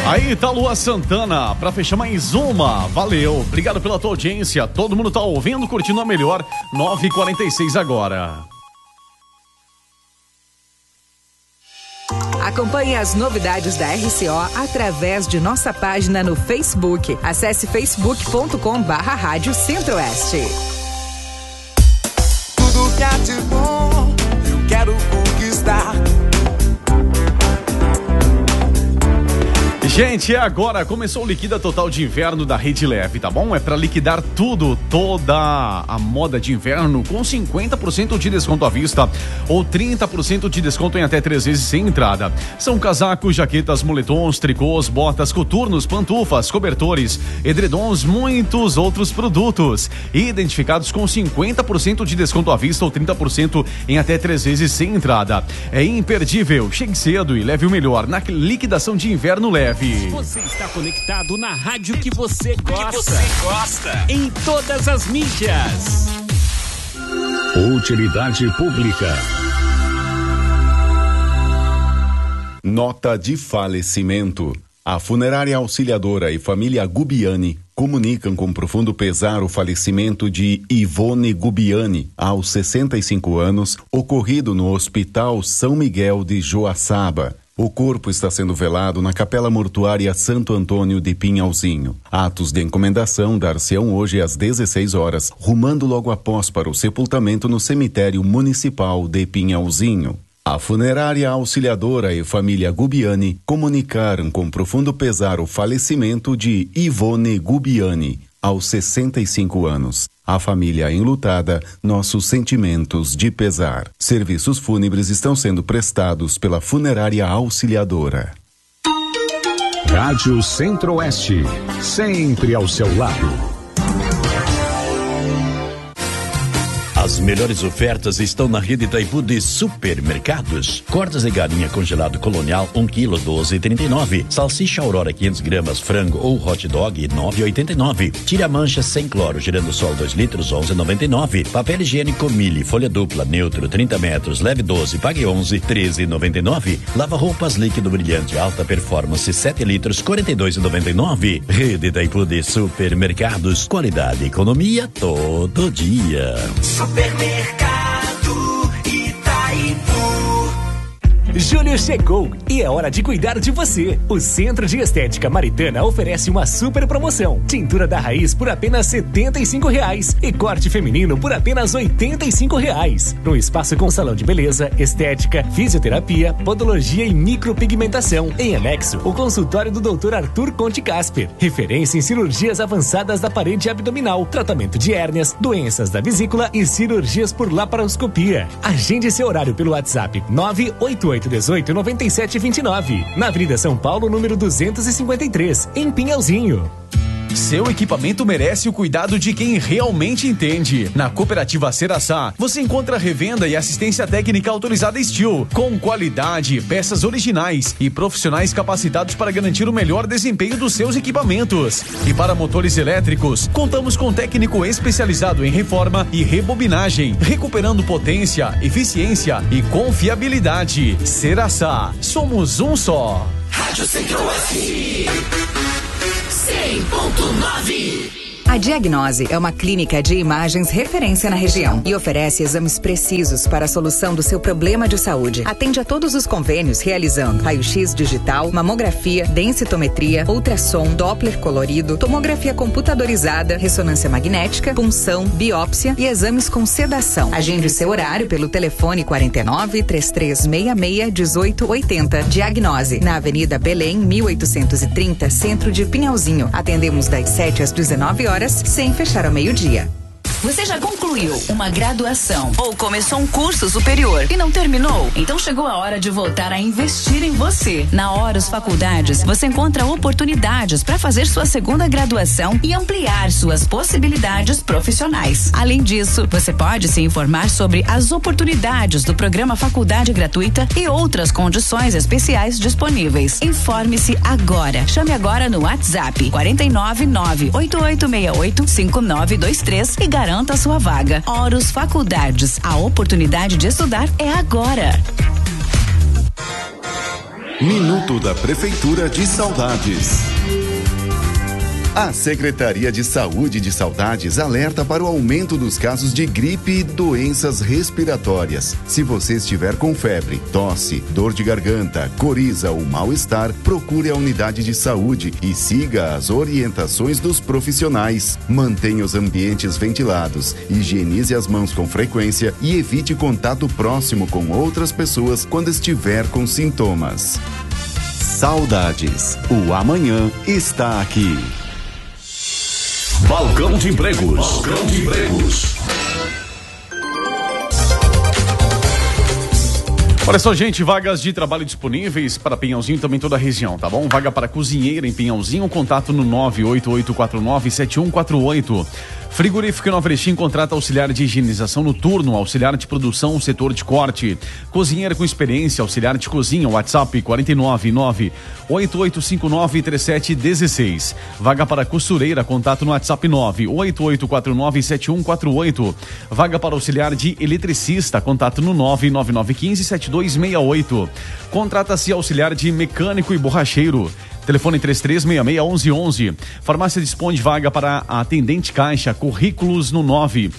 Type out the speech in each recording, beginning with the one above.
Aí tá Lua Santana, pra fechar mais uma. Valeu, obrigado pela tua audiência. Todo mundo tá ouvindo, curtindo a melhor. 9h46 agora. Acompanhe as novidades da RCO através de nossa página no Facebook. Acesse facebook.com/Rádio Centro-Oeste. Tudo que há de bom, eu quero conquistar. Gente, agora começou o Liquida Total de Inverno da Rede Leve, tá bom? É pra liquidar tudo, toda a moda de inverno com 50% de desconto à vista ou 30% de desconto em até 3 vezes sem entrada. São casacos, jaquetas, moletons, tricôs, botas, coturnos, pantufas, cobertores, edredons, muitos outros produtos. Identificados com 50% de desconto à vista ou 30% em até 3 vezes sem entrada. É imperdível, chegue cedo e leve o melhor na liquidação de inverno leve. Você está conectado na rádio que você gosta. Em todas as mídias. Utilidade pública. Nota de falecimento. A funerária Auxiliadora e família Gubiani comunicam com profundo pesar o falecimento de Ivone Gubiani, aos 65 anos, ocorrido no Hospital São Miguel de Joaçaba. O corpo está sendo velado na Capela Mortuária Santo Antônio de Pinhalzinho. Atos de encomendação dar-se-ão hoje às 16 horas, rumando logo após para o sepultamento no cemitério municipal de Pinhalzinho. A funerária Auxiliadora e família Gubiani comunicaram com profundo pesar o falecimento de Ivone Gubiani, aos 65 anos. A família enlutada, nossos sentimentos de pesar. Serviços fúnebres estão sendo prestados pela funerária Auxiliadora. Rádio Centro-Oeste, sempre ao seu lado. As melhores ofertas estão na rede Itaipu de supermercados. Cortes de galinha congelado colonial 1 kg 12,39. Salsicha Aurora 500 gramas frango ou hot dog 9,89. Tira mancha sem cloro girando sol 2 litros 11,99. Papel higiênico Mili folha dupla neutro 30 metros leve 12 pague 11 13,99. Lava roupas líquido brilhante alta performance 7 litros 42,99. Rede Itaipu de supermercados, qualidade e economia todo dia. Supermercado Itaipu. Julho chegou e é hora de cuidar de você. O Centro de Estética Maritana oferece uma super promoção. Tintura da raiz por apenas R$75 e corte feminino por apenas R$85. No espaço com salão de beleza, estética, fisioterapia, podologia e micropigmentação. Em anexo, o consultório do Dr. Arthur Conte Casper. Referência em cirurgias avançadas da parede abdominal, tratamento de hérnias, doenças da vesícula e cirurgias por laparoscopia. Agende seu horário pelo WhatsApp 988189729, na Avenida São Paulo, número 253, em Pinhalzinho. Seu equipamento merece o cuidado de quem realmente entende. Na Cooperativa Ceraçá, você encontra revenda e assistência técnica autorizada Steel, com qualidade, peças originais e profissionais capacitados para garantir o melhor desempenho dos seus equipamentos. E para motores elétricos, contamos com técnico especializado em reforma e rebobinagem, recuperando potência, eficiência e confiabilidade. Ceraçá, somos um só. Rádio Centro-Oeste 100.9. A Diagnose é uma clínica de imagens referência na região e oferece exames precisos para a solução do seu problema de saúde. Atende a todos os convênios realizando raio-x digital, mamografia, densitometria, ultrassom, Doppler colorido, tomografia computadorizada, ressonância magnética, punção, biópsia e exames com sedação. Agende seu horário pelo telefone 49-3366-1880. Diagnose, na Avenida Belém, 1830, centro de Pinhalzinho. Atendemos das 7 às 19 horas, sem fechar ao meio-dia. Você já concluiu uma graduação ou começou um curso superior e não terminou? Então chegou a hora de voltar a investir em você. Na Horus Faculdades, você encontra oportunidades para fazer sua segunda graduação e ampliar suas possibilidades profissionais. Além disso, você pode se informar sobre as oportunidades do programa Faculdade Gratuita e outras condições especiais disponíveis. Informe-se agora. Chame agora no WhatsApp 49988685923 e garanta a sua vaga. Horus Faculdades, a oportunidade de estudar é agora. Minuto da Prefeitura de Saudades. A Secretaria de Saúde de Saudades alerta para o aumento dos casos de gripe e doenças respiratórias. Se você estiver com febre, tosse, dor de garganta, coriza ou mal-estar, procure a unidade de saúde e siga as orientações dos profissionais. Mantenha os ambientes ventilados, higienize as mãos com frequência e evite contato próximo com outras pessoas quando estiver com sintomas. Saudades. O amanhã está aqui. Balcão de Empregos. Balcão de Empregos. Olha só, gente, vagas de trabalho disponíveis para Pinhalzinho e também toda a região, tá bom? Vaga para cozinheira em Pinhalzinho, contato no 988497148. Frigorífico Nova Erechim contrata auxiliar de higienização noturno, auxiliar de produção, setor de corte. Cozinheira com experiência, auxiliar de cozinha, WhatsApp 499-8859-3716. Vaga para costureira, contato no WhatsApp 988497148. Vaga para auxiliar de eletricista, contato no 99915-7268. Contrata-se auxiliar de mecânico e borracheiro. Telefone 3366-1111. Farmácia dispõe de vaga para atendente caixa. Currículos no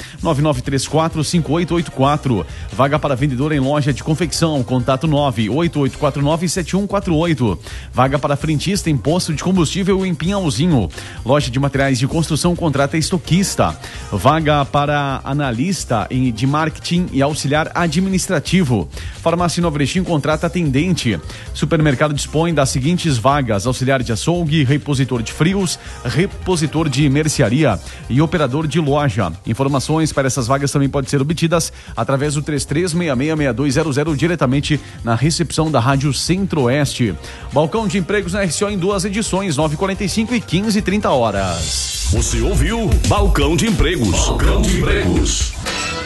99934-5884. Vaga para vendedor em loja de confecção. Contato 98849-7148. Vaga para frentista em posto de combustível em Pinhalzinho. Loja de materiais de construção contrata estoquista. Vaga para analista de marketing e auxiliar administrativo. Farmácia Nova Erechim contrata atendente. Supermercado dispõe das seguintes vagas: auxiliar de açougue, repositor de frios, repositor de mercearia e operador de loja. Informações para essas vagas também podem ser obtidas através do 33666200 diretamente na recepção da Rádio Centro-Oeste. Balcão de Empregos na RCO em 2 edições, 9h45 e 15h30. Você ouviu Balcão de Empregos. Balcão de Empregos.